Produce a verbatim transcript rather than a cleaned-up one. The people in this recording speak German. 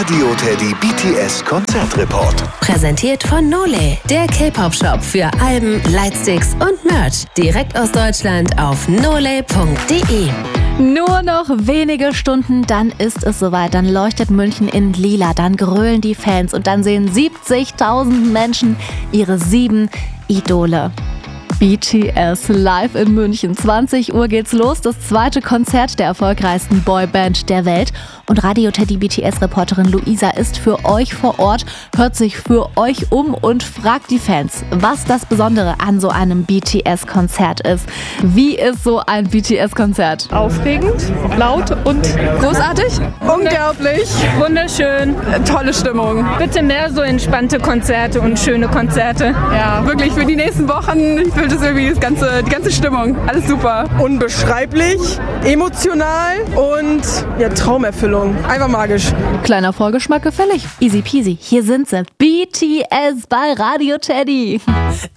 Radio Teddy B T S Konzertreport. Präsentiert von Nole, der K-Pop-Shop für Alben, Lightsticks und Merch. Direkt aus Deutschland auf nole punkt de. Nur noch wenige Stunden, dann ist es soweit. Dann leuchtet München in lila, dann grölen die Fans und dann sehen siebzigtausend Menschen ihre sieben Idole. B T S live in München. zwanzig Uhr geht's los. Das zweite Konzert der erfolgreichsten Boyband der Welt. Und Radio Teddy B T S-Reporterin Luisa ist für euch vor Ort, hört sich für euch um und fragt die Fans, was das Besondere an so einem B T S-Konzert ist. Wie ist so ein B T S-Konzert? Aufregend, laut und großartig. Unglaublich. Wunderschön. Tolle Stimmung. Bitte mehr so entspannte Konzerte und schöne Konzerte. Ja, wirklich für die nächsten Wochen. Ich will das irgendwie, das ganze, die ganze Stimmung. Alles super. Unbeschreiblich, emotional und ja, Traumerfüllung. Einfach magisch. Kleiner Vorgeschmack gefällig. Easy peasy. Hier sind sie. B T S bei Radio Teddy.